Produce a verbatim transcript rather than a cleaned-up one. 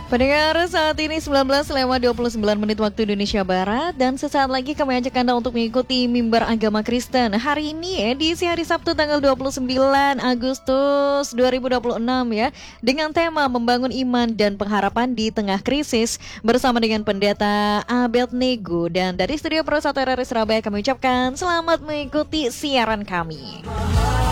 Pendengar, saat ini sembilan belas lewat dua puluh sembilan menit waktu Indonesia Barat. Dan sesaat lagi kami ajak Anda untuk mengikuti mimbar agama Kristen. Hari ini edisi hari Sabtu tanggal dua puluh sembilan Agustus dua ribu dua puluh enam ya. Dengan tema membangun iman dan pengharapan di tengah krisis. Bersama dengan Pendeta Abednego. Dan dari Studio Pro satu R R I Surabaya kami ucapkan selamat mengikuti siaran kami.